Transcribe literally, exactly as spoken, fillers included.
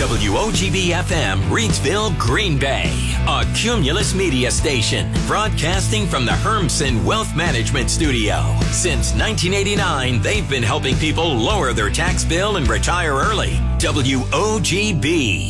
W O G B F M, Reidsville, Green Bay. A Cumulus Media station, broadcasting from the Hermsen Wealth Management Studio. Since nineteen eighty-nine, they've been helping people lower their tax bill and retire early. W O G B.